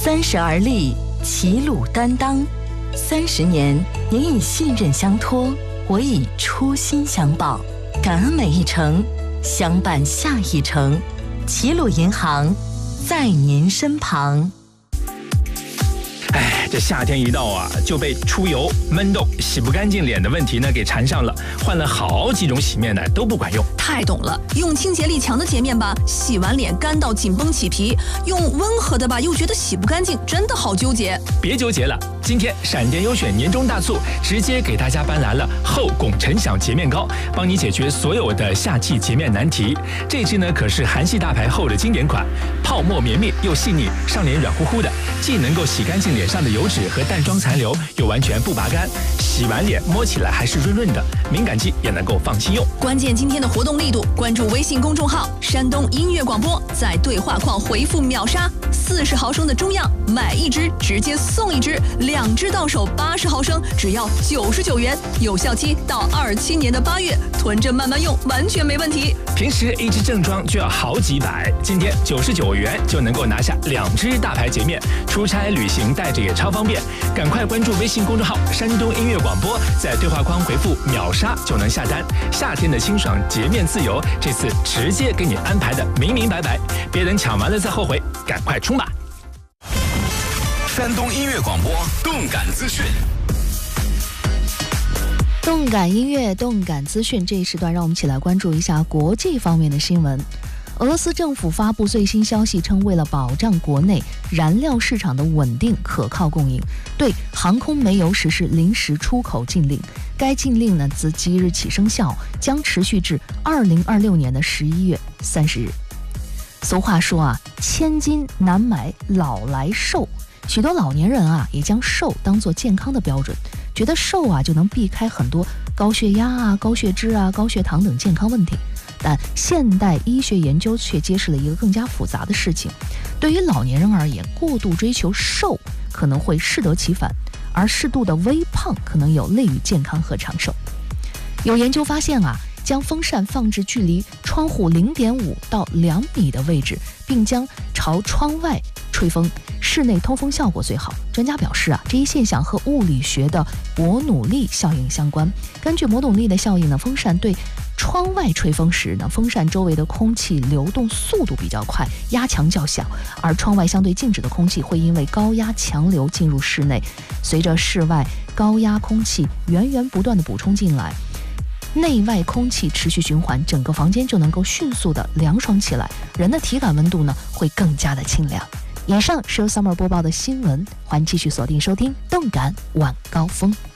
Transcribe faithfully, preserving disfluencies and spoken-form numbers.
三十而立，齐鲁担当。三十年，您以信任相托，我以初心相报。感恩每一程，相伴下一程。齐鲁银行在您身旁。 哎，这夏天一到啊，就被出油、闷痘、洗不干净脸的问题呢给缠上了，换了好几种洗面奶都不管用。 太懂了，用清洁力强的洁面吧，洗完脸干到紧绷起皮；用温和的吧，又觉得洗不干净，真的好纠结。 别纠结了，今天闪电优选年终大促，直接给大家搬来了厚汞陈享洁面膏，帮你解决所有的夏季洁面难题。这支呢可是韩系大牌厚的经典款，泡沫绵密又细腻，上脸软乎乎的，既能够洗干净脸上的油脂和淡妆残留，又完全不拔干，洗完脸摸起来还是润润的，敏感肌也能够放心用。 关键今天的活动力度，关注微信公众号山东音乐广播，在对话框回复秒杀，四十毫升的中样买一支直接送一支，两支到手八十毫升只要九十九元，有效期到二七年的八月，囤着慢慢用完全没问题。 平时一支正装就要好几百，今天九十九元就能够拿下两支大牌洁面，出差旅行带着也超方便。赶快关注微信公众号山东音乐广播，在对话框回复秒杀就能下单。夏天的清爽洁面自由，这次直接给你安排的明明白白，别等抢完了再后悔，赶快冲吧！ 山东音乐广播动感资讯， 动感音乐、动感资讯这一时段，让我们一起来关注一下国际方面的新闻。俄罗斯政府发布最新消息称，为了保障国内燃料市场的稳定可靠供应，对航空煤油实施临时出口禁令。该禁令呢自即日起生效，将持续至二零二六年的十一月三十日。俗话说啊，千金难买老来瘦。许多老年人啊，也将瘦当作健康的标准，觉得瘦啊就能避开很多高血压啊、高血脂啊、高血糖等健康问题。但现代医学研究却揭示了一个更加复杂的事情：对于老年人而言，过度追求瘦可能会适得其反，而适度的微胖可能有利于健康和长寿。有研究发现啊，将风扇放置距离窗户 零点五到两米的位置，并将朝窗外吹风，室内通风效果最好。专家表示啊，这一现象和物理学的伯努利效应相关。根据伯努利的效应呢，风扇对窗外吹风时呢，风扇周围的空气流动速度比较快，压强较小，而窗外相对静止的空气会因为高压强流进入室内，随着室外高压空气源源不断的补充进来，内外空气持续循环，整个房间就能够迅速的凉爽起来，人的体感温度呢会更加的清凉。以上是由 Summer 播报的新闻，欢迎继续锁定收听动感晚高峰。